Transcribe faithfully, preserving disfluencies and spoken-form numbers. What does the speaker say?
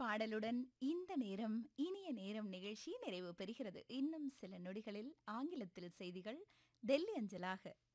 பாடலுடன் இந்த நேரம் இனிய நேரம் நிகழ்ச்சி நிறைவு பெறுகிறது. இன்னும் சில நொடிகளில் ஆங்கிலத்தில் செய்திகள் டெல்லி அஞ்சலாக